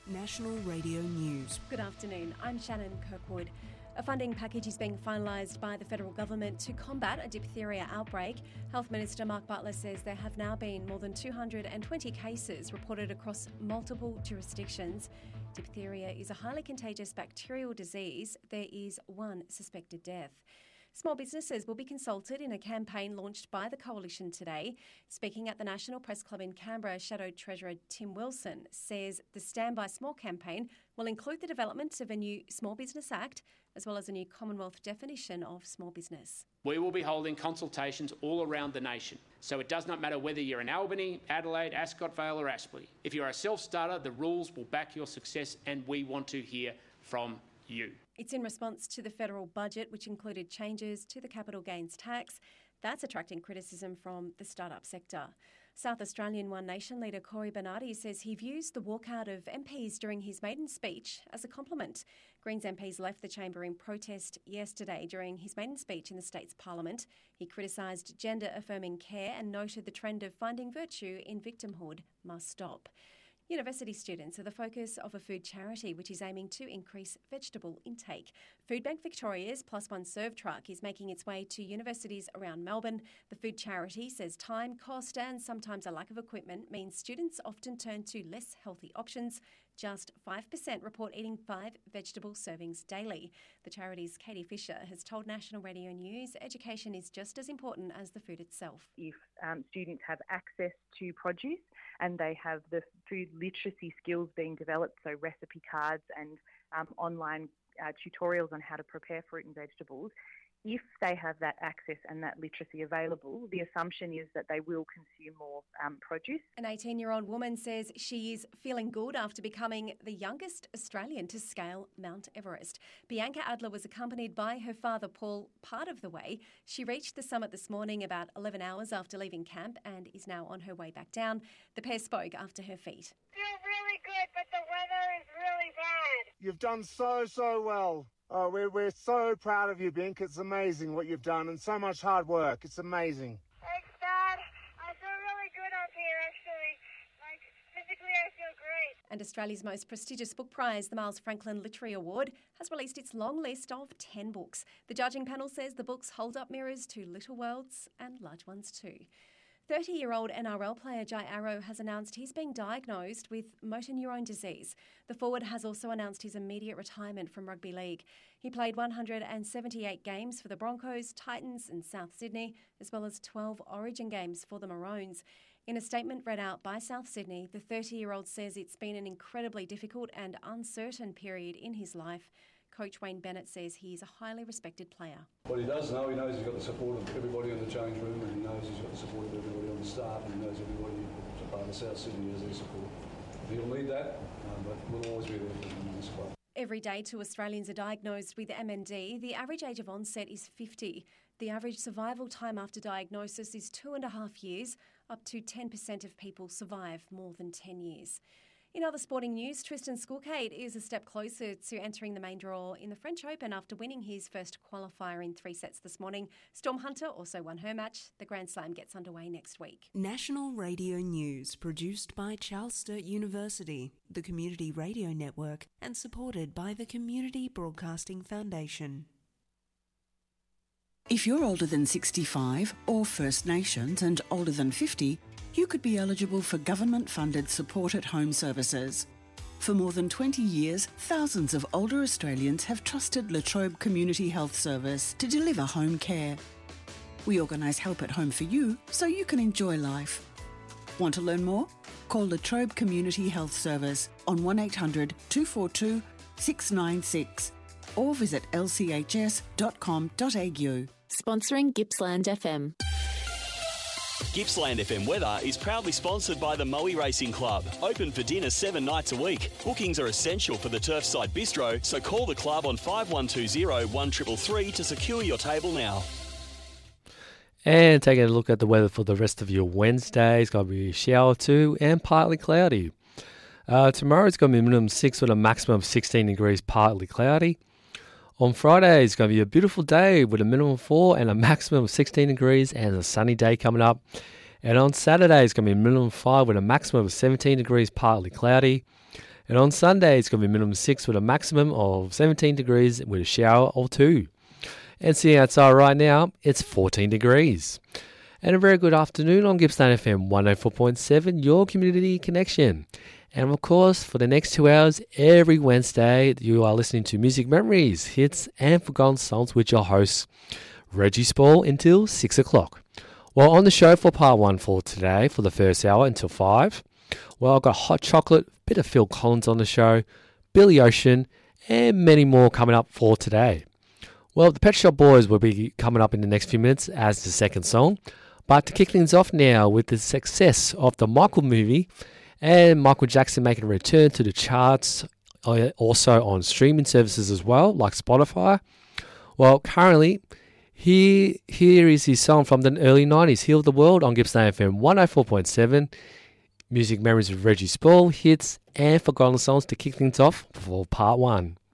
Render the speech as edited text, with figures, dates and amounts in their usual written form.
National Radio News. Good afternoon, I'm Shannon Kirkwood. A funding package is being finalised by the federal government to combat a diphtheria outbreak. Health Minister Mark Butler says there have now been more than 220 cases reported across multiple jurisdictions. Diphtheria is a highly contagious bacterial disease. There is one suspected death. Small businesses will be consulted in a campaign launched by the Coalition today. Speaking at the National Press Club in Canberra, Shadow Treasurer Tim Wilson says the Stand By Small campaign will include the development of a new Small Business Act as well as a new Commonwealth definition of small business. We will be holding consultations all around the nation, so it does not matter whether you're in Albany, Adelaide, Ascot Vale or Aspley. If you're a self-starter, the rules will back your success and we want to hear from you. It's in response to the federal budget, which included changes to the capital gains tax. That's attracting criticism from the startup sector. South Australian One Nation leader Cory Bernardi says he views the walkout of MPs during his maiden speech as a compliment. Greens MPs left the chamber in protest yesterday during his maiden speech in the state's parliament. He criticised gender-affirming care and noted the trend of finding virtue in victimhood must stop. University students are the focus of a food charity which is aiming to increase vegetable intake. Foodbank Victoria's Plus One Serve truck is making its way to universities around Melbourne. The food charity says time, cost and sometimes a lack of equipment means students often turn to less healthy options. Just 5% report eating 5 vegetable servings daily. The charity's Katie Fisher has told National Radio News education is just as important as the food itself. If students have access to produce and they have the food literacy skills being developed, so recipe cards and online tutorials on how to prepare fruit and vegetables, if they have that access and that literacy available, the assumption is that they will consume more produce. An 18-year-old woman says she is feeling good after becoming the youngest Australian to scale Mount Everest. Bianca Adler was accompanied by her father, Paul, part of the way. She reached the summit this morning about 11 hours after leaving camp and is now on her way back down. The pair spoke after her feat. Feels really good, but the weather is really bad. You've done so well. Oh, we're so proud of you, Bink. It's amazing what you've done and so much hard work. It's amazing. Thanks, Dad. I feel really good up here, actually. Physically, I feel great. And Australia's most prestigious book prize, the Miles Franklin Literary Award, has released its long list of 10 books. The judging panel says the books hold up mirrors to little worlds and large ones too. 30-year-old NRL player Jai Arrow has announced he's being diagnosed with motor neurone disease. The forward has also announced his immediate retirement from rugby league. He played 178 games for the Broncos, Titans and South Sydney, as well as 12 Origin games for the Maroons. In a statement read out by South Sydney, the 30-year-old says it's been an incredibly difficult and uncertain period in his life. Coach Wayne Bennett says he is a highly respected player. What he does know, he knows he's got the support of everybody in the change room, and he knows he's got the support of everybody on the staff, and he knows everybody as a part of South Sydney has their support. He'll need that, but we'll always be there for him in this club. Every day 2 Australians are diagnosed with MND. The average age of onset is 50. The average survival time after diagnosis is 2.5 years. Up to 10% of people survive more than 10 years. In other sporting news, Tristan Skulkate is a step closer to entering the main draw in the French Open after winning his first qualifier in 3 sets this morning. Storm Hunter also won her match. The Grand Slam gets underway next week. National Radio News, produced by Charles Sturt University, the Community Radio Network, and supported by the Community Broadcasting Foundation. If you're older than 65 or First Nations and older than 50, you could be eligible for government-funded support at home services. For more than 20 years, thousands of older Australians have trusted La Trobe Community Health Service to deliver home care. We organise help at home for you so you can enjoy life. Want to learn more? Call La Trobe Community Health Service on 1800 242 696 or visit lchs.com.au. Sponsoring Gippsland FM. Gippsland FM weather is proudly sponsored by the Moe Racing Club. Open for dinner 7 nights a week. Bookings are essential for the Turfside Bistro, so call the club on 5120 1333 to secure your table now. And taking a look at the weather for the rest of your Wednesday, it's going to be a shower too and partly cloudy. Tomorrow it's going to be minimum 6 with a maximum of 16 degrees, partly cloudy. On Friday, it's going to be a beautiful day with a minimum of 4 and a maximum of 16 degrees and a sunny day coming up. And on Saturday, it's going to be a minimum of 5 with a maximum of 17 degrees, partly cloudy. And on Sunday, it's going to be minimum 6 with a maximum of 17 degrees with a shower or 2. And sitting outside right now, it's 14 degrees. And a very good afternoon on Gippsland FM 104.7, your community connection. And of course, for the next 2 hours, every Wednesday, you are listening to Music Memories, Hits and Forgotten Songs with your host, Reggie Spall, until 6 o'clock. Well, on the show for part 1 for today, for the first hour until 5, well, I've got Hot Chocolate, bit of Phil Collins on the show, Billy Ocean, and many more coming up for today. Well, the Pet Shop Boys will be coming up in the next few minutes as the second song. But to kick things off now with the success of the Michael movie and Michael Jackson making a return to the charts, also on streaming services as well, like Spotify. Well, currently, here is his song from the early 90s, Heal the World on Gippsland FM 104.7. Music Memories with Reggie Spall, hits and forgotten songs to kick things off for part 1.